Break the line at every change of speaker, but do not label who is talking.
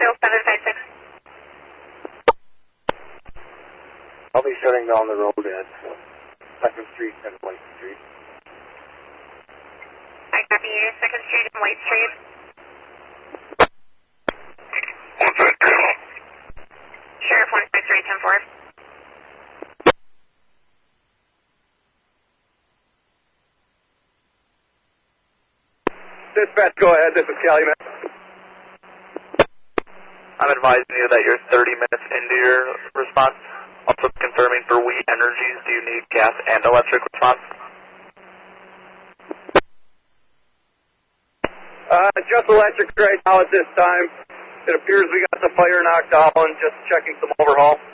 I'll be shutting down the road at 2nd Street and White Street.
I copy you, 2nd Street and White Street.
What's that, Colonel?
Sheriff 15310-4.
Dispatch, go ahead. This is Calumet.
I'm advising you that you're 30 minutes into your response. Also confirming for We Energies, do you need gas and electric response?
Just electric right now at this time. It appears we got the fire knocked down, just checking some overhaul.